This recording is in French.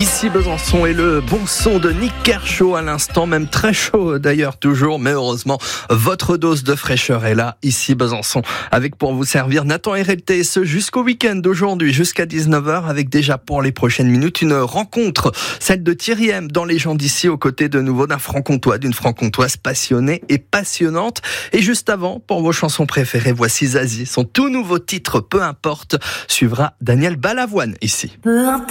Ici Besançon et le bon son de Nick Kershaw à l'instant, même très chaud d'ailleurs toujours, mais heureusement votre dose de fraîcheur est là, ici Besançon, avec pour vous servir Nathan RLT, et ce jusqu'au week-end d'aujourd'hui, jusqu'à 19h, avec déjà pour les prochaines minutes une rencontre, celle de Thierry M dans Les gens d'ici, aux côtés de nouveau d'un franc-comtois, d'une franc-comtoise passionnée et passionnante. Et juste avant, pour vos chansons préférées, voici Zazie, son tout nouveau titre, Peu importe, suivra Daniel Balavoine ici.